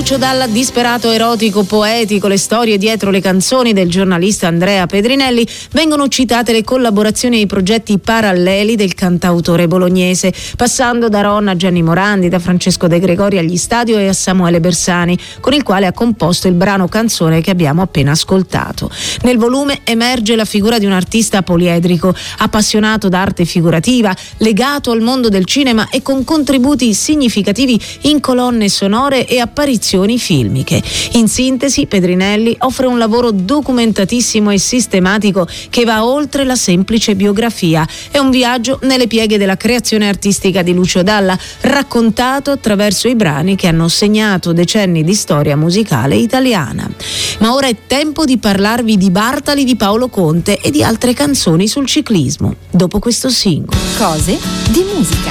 Lucio Dalla, disperato, erotico, poetico, le storie dietro le canzoni del giornalista Andrea Pedrinelli, vengono citate le collaborazioni e i progetti paralleli del cantautore bolognese, passando da Ron a Gianni Morandi, da Francesco De Gregori agli Stadio e a Samuele Bersani, con il quale ha composto il brano canzone che abbiamo appena ascoltato. Nel volume emerge la figura di un artista poliedrico, appassionato d'arte figurativa, legato al mondo del cinema e con contributi significativi in colonne sonore e apparizioni filmiche. In sintesi, Pedrinelli offre un lavoro documentatissimo e sistematico che va oltre la semplice biografia. È un viaggio nelle pieghe della creazione artistica di Lucio Dalla, raccontato attraverso i brani che hanno segnato decenni di storia musicale italiana. Ma ora è tempo di parlarvi di Bartali, di Paolo Conte e di altre canzoni sul ciclismo, dopo questo singolo. Cose di musica.